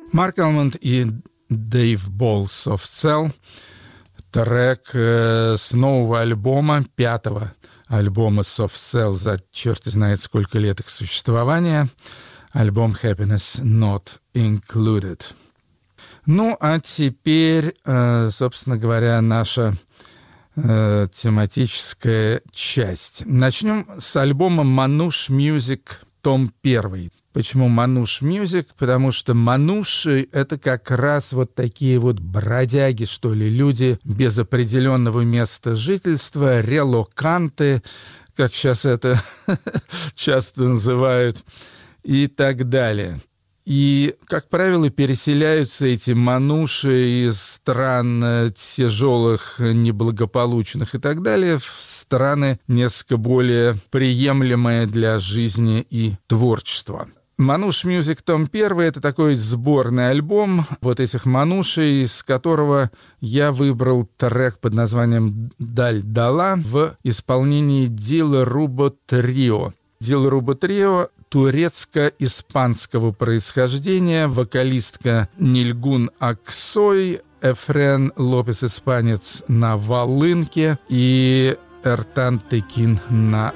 Марк Алмонд и Дэйв Болл «Soft Cell». Трек с нового альбома, 5-го альбома Soft Cell за черт знает сколько лет их существования. Альбом Happiness Not Included. Ну, а теперь, собственно говоря, наша тематическая часть. Начнем с альбома Manouche Music, том 1. Почему Manouche Music? Потому что мануши — это как раз вот такие вот бродяги, что ли, люди без определенного места жительства, релоканты, как сейчас это часто называют, и так далее. И, как правило, переселяются эти мануши из стран тяжелых, неблагополучных и так далее в страны несколько более приемлемые для жизни и творчества. Manouche Music том 1 — это такой сборный альбом вот этих манушей, из которого я выбрал трек под названием «Даль Дала» в исполнении Дилрубо Трио. Дилрубо Трио турецко-испанского происхождения, вокалистка Нильгун Аксой, Эфрен Лопес испанец на волынке и Эртан Текин на